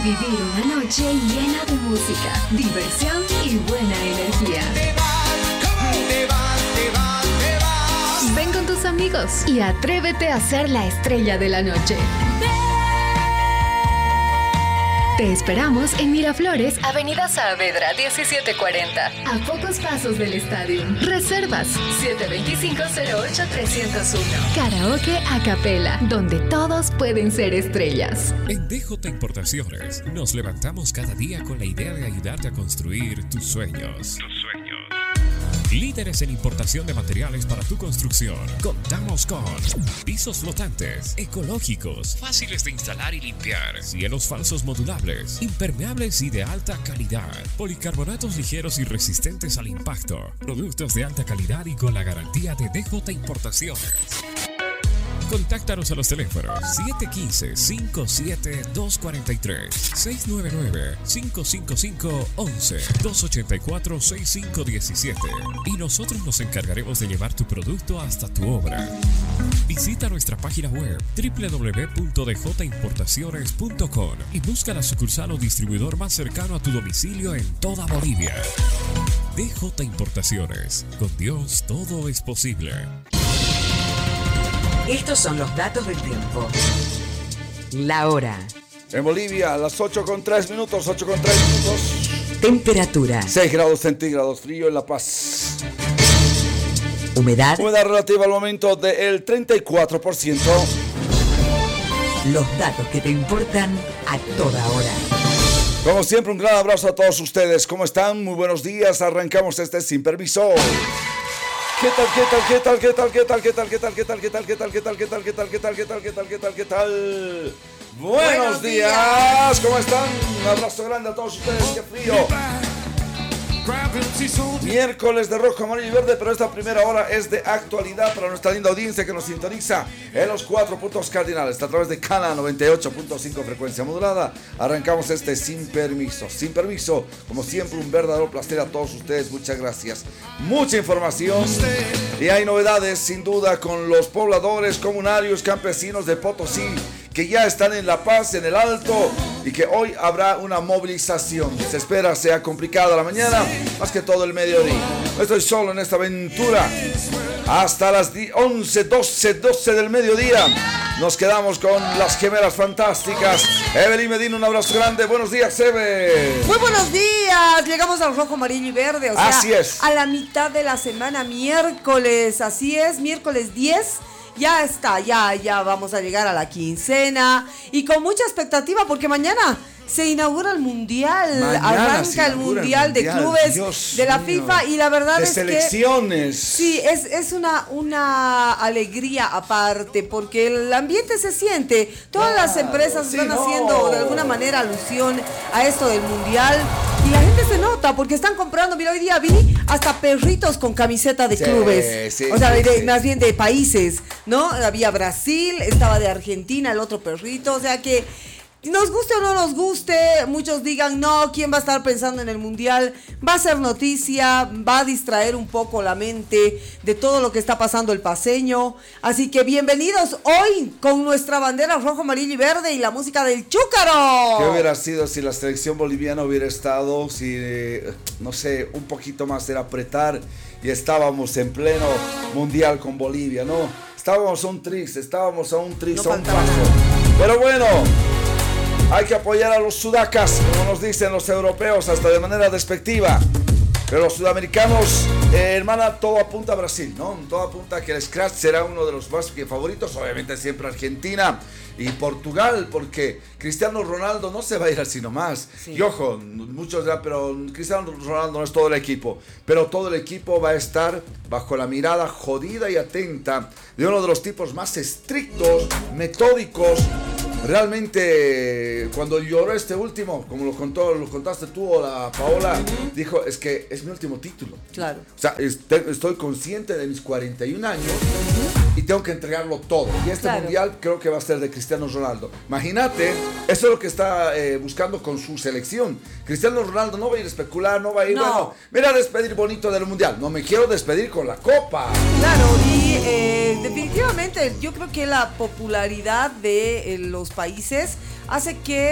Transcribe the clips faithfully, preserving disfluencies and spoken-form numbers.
vivir una noche llena de música, diversión y buena energía. Te vas, ¿cómo te vas, te vas, te vas? Ven con tus amigos y atrévete a ser la estrella de la noche. Te esperamos en Miraflores, Avenida Saavedra diecisiete cuarenta, a pocos pasos del estadio. Reservas siete dos cinco, cero ocho, tres cero uno. Karaoke a capela, donde todos pueden ser estrellas. En D J Importaciones nos levantamos cada día con la idea de ayudarte a construir tus sueños. Tus sueños. Líderes en importación de materiales para tu construcción. Contamos con pisos flotantes, ecológicos, fáciles de instalar y limpiar, cielos falsos modulables, impermeables y de alta calidad, policarbonatos ligeros y resistentes al impacto, productos de alta calidad y con la garantía de D J Importaciones. Contáctanos a los teléfonos siete uno cinco, cinco siete dos cuatro tres, seis nueve nueve, cinco cinco cinco, once, dos ocho cuatro, seis cinco uno siete y nosotros nos encargaremos de llevar tu producto hasta tu obra. Visita nuestra página web doble u doble u doble u punto d j importaciones punto com y busca la sucursal o distribuidor más cercano a tu domicilio en toda Bolivia. D J Importaciones. Con Dios todo es posible. Estos son los datos del tiempo. La hora. En Bolivia, a las ocho con tres minutos, ocho con tres minutos. Temperatura. seis grados centígrados, frío en La Paz. Humedad. Humedad relativa al momento del treinta y cuatro por ciento. Los datos que te importan a toda hora. Como siempre, un gran abrazo a todos ustedes. ¿Cómo están? Muy buenos días. Arrancamos este Sin Permiso. ¿Qué tal, qué tal, qué tal, qué tal, qué tal, qué tal, qué tal, qué tal, qué tal, qué tal, qué tal, qué tal, qué tal, qué tal, qué tal, qué tal, qué tal, qué tal? Buenos días, ¿cómo están? Un abrazo grande a todos ustedes, qué frío. Miércoles de rojo, amarillo y verde, pero esta primera hora es de actualidad para nuestra linda audiencia que nos sintoniza en los cuatro puntos cardinales a través de Cana noventa y ocho punto cinco frecuencia modulada. Arrancamos este Sin Permiso. Sin permiso, como siempre, un verdadero placer a todos ustedes. Muchas gracias. Mucha información y hay novedades sin duda con los pobladores, comunarios, campesinos de Potosí que ya están en La Paz, en el Alto, y que hoy habrá una movilización. Se espera sea complicada la mañana, más que todo el mediodía. No estoy solo en esta aventura. Hasta las once, doce, doce del mediodía nos quedamos con las gemelas fantásticas. Evelyn Medina, un abrazo grande. Buenos días, Eve. Muy buenos días. Llegamos al rojo, amarillo y verde. O sea, así es. A la mitad de la semana, miércoles. Así es, miércoles diez. Ya está, ya, ya vamos a llegar a la quincena y con mucha expectativa porque mañana se inaugura el Mundial, mañana arranca el mundial, el mundial de Clubes Dios de la mío. FIFA y la verdad de es selecciones. que sí, es, es una, una alegría aparte porque el ambiente se siente, todas claro, las empresas sí, están no. haciendo de alguna manera alusión a esto del Mundial y la gente se nota porque están comprando, mira, hoy día vi hasta perritos con camiseta de sí, clubes, sí, o sea, sí, de, sí. más bien de países, ¿no? Había Brasil, estaba de Argentina, el otro perrito, o sea que nos guste o no nos guste, muchos digan no, ¿quién va a estar pensando en el mundial? Va a ser noticia, va a distraer un poco la mente de todo lo que está pasando el paseño. Así que bienvenidos hoy con nuestra bandera rojo, amarillo y verde y la música del Chúcaro. ¿Qué hubiera sido si la selección boliviana hubiera estado, si, eh, no sé, un poquito más de apretar y estábamos en pleno mundial con Bolivia, ¿no? Estábamos a un tris, estábamos a un tris, no a un paso. Pero bueno, hay que apoyar a los sudacas, como nos dicen los europeos, hasta de manera despectiva. Pero los sudamericanos, eh, hermana, todo apunta a Brasil, ¿no? Todo apunta a que el Scratch será uno de los más favoritos, obviamente siempre Argentina y Portugal, porque Cristiano Ronaldo no se va a ir así nomás. Sí. Y ojo, muchos dirán, pero Cristiano Ronaldo no es todo el equipo, pero todo el equipo va a estar bajo la mirada jodida y atenta de uno de los tipos más estrictos, metódicos. Realmente, cuando lloró este último, como lo contó, lo contaste tú o la Paola, uh-huh. dijo, es que es mi último título. Claro. O sea, este, estoy consciente de mis cuarenta y un años uh-huh. y tengo que entregarlo todo. Y este claro. mundial creo que va a ser de Cristiano Ronaldo. Imagínate, eso es lo que está eh, buscando con su selección. Cristiano Ronaldo no va a ir a especular, no va a ir, no. bueno, mira, a despedir bonito del mundial. No, me quiero despedir con la copa. Claro, y eh, definitivamente yo creo que la popularidad de eh, los países hace que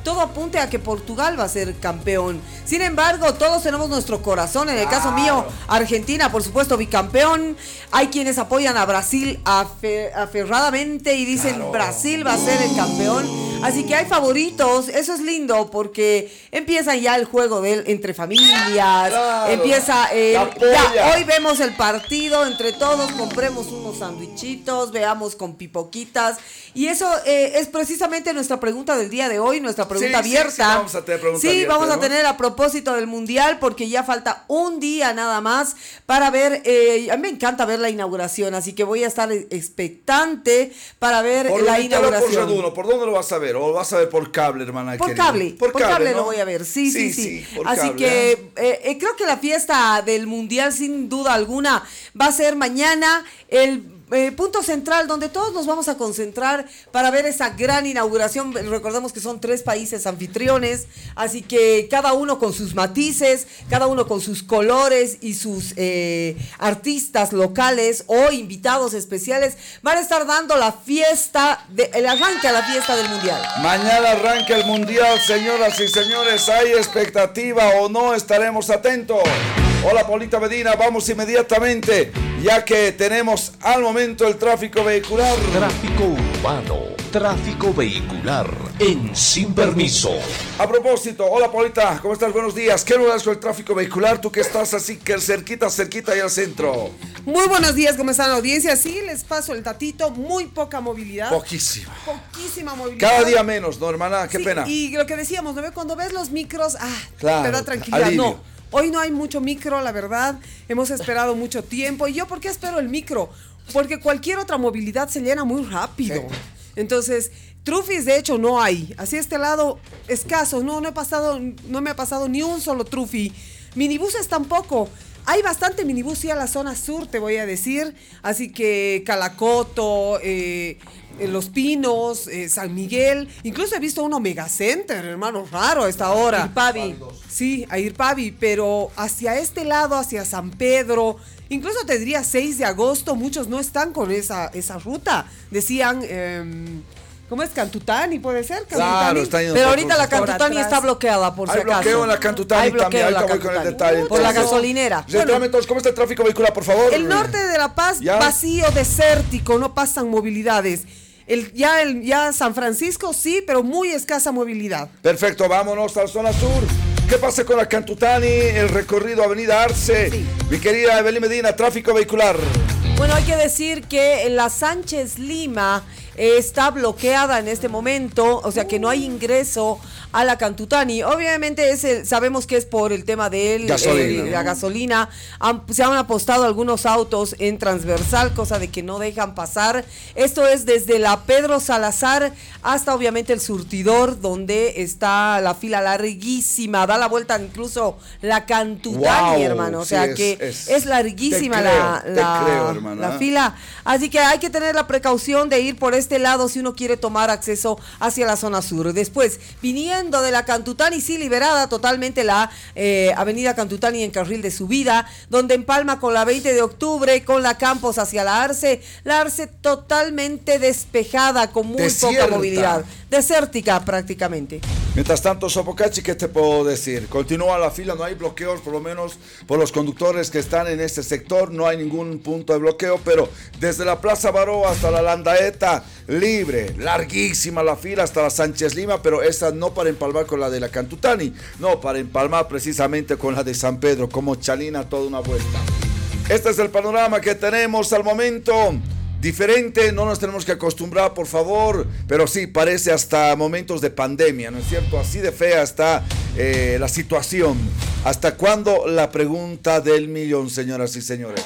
todo apunte a que Portugal va a ser campeón. Sin embargo, todos tenemos nuestro corazón. En el caso mío, Argentina, por supuesto, bicampeón. Hay quienes apoyan a Brasil afer- aferradamente y dicen claro. Brasil va a ser el campeón. Así que hay favoritos. Eso es lindo porque empieza ya el juego de, entre familias. Claro. Empieza el, ya, hoy vemos el partido entre todos. Compremos unos sandwichitos, veamos con pipoquitas. Y eso eh, es precisamente nuestra pregunta del día de hoy, nuestra pregunta sí, abierta. Sí, sí, vamos a tener pregunta sí, abierta, vamos ¿no? a tener a propósito del Mundial, porque ya falta un día nada más para ver, eh, a mí me encanta ver la inauguración, así que voy a estar expectante para ver por la inauguración. Por Reduno, ¿por dónde lo vas a ver? ¿O lo vas a ver por cable, hermana? Por querida? cable, por, por cable, cable ¿no? lo voy a ver, sí, sí, sí. sí. sí así cable, que ¿eh? eh, creo que la fiesta del Mundial, sin duda alguna, va a ser mañana el Eh, punto central donde todos nos vamos a concentrar para ver esa gran inauguración. Recordemos que son tres países anfitriones, así que cada uno con sus matices, cada uno con sus colores y sus eh, artistas locales o invitados especiales van a estar dando la fiesta, de, el arranque a la fiesta del Mundial. Mañana arranca el Mundial, señoras y señores. ¿Hay expectativa o no? Estaremos atentos. Hola, Paulita Medina, vamos inmediatamente, ya que tenemos al momento el tráfico vehicular. Tráfico urbano, tráfico vehicular en Sin Permiso. A propósito, hola, Paulita, ¿cómo estás? Buenos días. ¿Qué lugar es con el tráfico vehicular? Tú que estás así que cerquita, cerquita ahí al centro. Muy buenos días, ¿cómo están la audiencia? Sí, les paso el datito, muy poca movilidad. Poquísima. Poquísima movilidad. Cada día menos, ¿no, hermana? Qué sí, pena. Y lo que decíamos, ¿no? Cuando ves los micros, ah, claro, te da tranquilidad. alivio. No. Hoy no hay mucho micro, la verdad. Hemos esperado mucho tiempo. ¿Y yo por qué espero el micro? Porque cualquier otra movilidad se llena muy rápido. Sí. Entonces, trufis de hecho no hay. Así este lado escaso. No, no he pasado, no me ha pasado ni un solo trufi. Minibuses tampoco. Hay bastante minibús sí a la zona sur, te voy a decir. Así que Calacoto, eh, Los Pinos, eh, San Miguel. Incluso he visto uno Megacenter, hermano, raro a esta hora. Irpavi. Sí, a Irpavi, pero hacia este lado, hacia San Pedro, incluso te diría seis de agosto, muchos no están con esa, esa ruta. Decían... Eh, ¿cómo es? Cantutani, ¿puede ser? Cantutani. Claro, está yendo. Pero ahorita la Cantutani está bloqueada, por si Hay acaso. bloqueo en la Cantutani Hay también. bloqueo en la Ahorita voy con el detalle. Por la Entonces, gasolinera. Bueno, entonces, ¿cómo está el tráfico vehicular, por favor? El norte de La Paz, ¿Ya? vacío, desértico, no pasan movilidades. El, ya, el, ya San Francisco sí, pero muy escasa movilidad. Perfecto, vámonos a la zona sur. ¿Qué pasa con la Cantutani? El recorrido Avenida Arce. Sí. Mi querida Evelyn Medina, tráfico vehicular. Bueno, hay que decir que la Sánchez Lima está bloqueada en este momento, o sea que no hay ingreso a la Cantutani. Obviamente es el, sabemos que es por el tema de gasolina, eh, la gasolina. Han, se han apostado algunos autos en transversal, cosa de que no dejan pasar. Esto es desde la Pedro Salazar hasta obviamente el surtidor, donde está la fila larguísima. Da la vuelta incluso la Cantutani, wow, hermano. O sea sí, que es, es, es larguísima creo, la, la, creo, hermano, la ¿eh? fila. Así que hay que tener la precaución de ir por este lado si uno quiere tomar acceso hacia la zona sur. Después, viniendo de la Cantutani, sí liberada totalmente la eh, avenida Cantutani en carril de subida, donde empalma con la veinte de octubre, con la Campos hacia la Arce, la Arce totalmente despejada, con muy Desierta. poca movilidad, desértica prácticamente. Mientras tanto, Sopocachi, ¿qué te puedo decir? Continúa la fila, no hay bloqueos, por lo menos por los conductores que están en este sector, no hay ningún punto de bloqueo, pero desde la Plaza Baró hasta la Landaeta, libre, larguísima la fila hasta la Sánchez Lima, pero esa no para empalmar con la de la Cantutani, no, para empalmar precisamente con la de San Pedro, como Chalina, toda una vuelta. Este es el panorama que tenemos al momento. Diferente, no nos tenemos que acostumbrar, por favor, pero sí, parece hasta momentos de pandemia, ¿no es cierto? Así de fea está eh, la situación. ¿Hasta cuándo? La pregunta del millón, señoras y señores.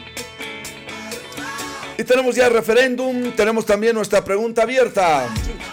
Y tenemos ya el referéndum, tenemos también nuestra pregunta abierta.